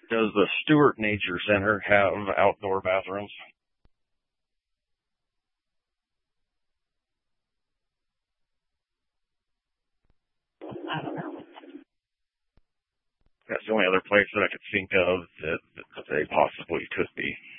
Does the Stewart Nature Center have outdoor bathrooms? I don't know. That's the only other place that I could think of that they possibly could be.